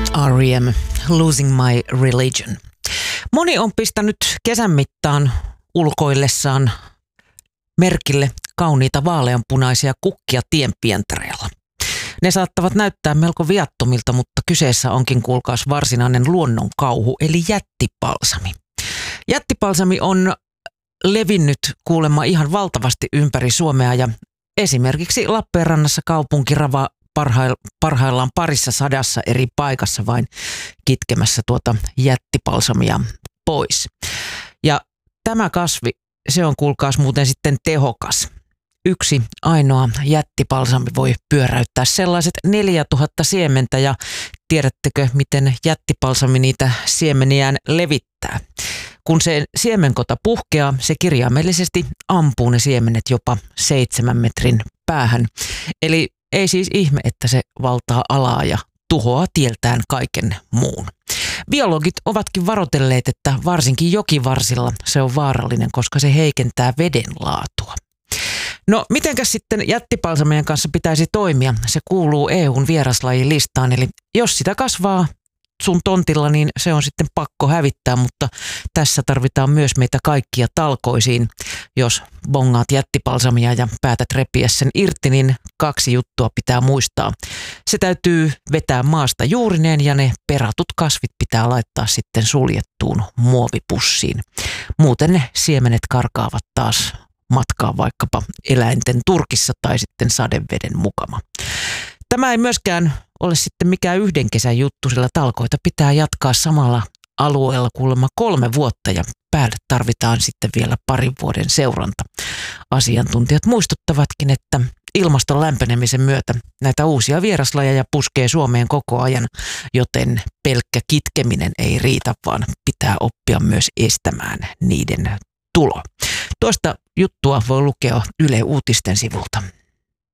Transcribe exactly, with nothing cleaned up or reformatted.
R E M, Losing My Religion. Moni on pistänyt kesän mittaan ulkoillessaan merkille kauniita vaaleanpunaisia kukkia tienpientareella. Ne saattavat näyttää melko viattomilta, mutta kyseessä onkin kuulkaas varsinainen luonnonkauhu, eli jättipalsami. Jättipalsami on levinnyt kuulemma ihan valtavasti ympäri Suomea ja esimerkiksi Lappeenrannassa kaupunki ravaa parhaillaan parissa sadassa eri paikassa vain kitkemässä tuota jättipalsamia pois. Ja tämä kasvi, se on kuulkaas muuten sitten tehokas. Yksi ainoa jättipalsami voi pyöräyttää sellaiset neljätuhatta siementä ja tiedättekö, miten jättipalsami niitä siemeniään levittää? Kun se siemenkota puhkeaa, se kirjaimellisesti ampuu ne siemenet jopa seitsemän metrin päähän. Eli ei siis ihme, että se valtaa alaa ja tuhoaa tieltään kaiken muun. Biologit ovatkin varoitelleet, että varsinkin jokivarsilla se on vaarallinen, koska se heikentää veden laatua. No, mitenkäs sitten jättipalsamien kanssa pitäisi toimia? Se kuuluu E U:n vieraslajilistaan, eli jos sitä kasvaa sun tontilla, niin se on sitten pakko hävittää, mutta tässä tarvitaan myös meitä kaikkia talkoisiin. Jos bongaat jättipalsamia ja päätät repiä sen irti, niin kaksi juttua pitää muistaa. Se täytyy vetää maasta juurineen ja ne peratut kasvit pitää laittaa sitten suljettuun muovipussiin. Muuten ne siemenet karkaavat taas matkaa vaikkapa eläinten turkissa tai sitten sadeveden mukana. Tämä ei myöskään ole sitten mikään yhden kesän juttu, sillä talkoita pitää jatkaa samalla alueella kuulemma kolme vuotta ja päälle tarvitaan sitten vielä parin vuoden seuranta. Asiantuntijat muistuttavatkin, että ilmaston lämpenemisen myötä näitä uusia vieraslajeja puskee Suomeen koko ajan, joten pelkkä kitkeminen ei riitä, vaan pitää oppia myös estämään niiden tulo. Toista juttua voi lukea Yle Uutisten sivulta.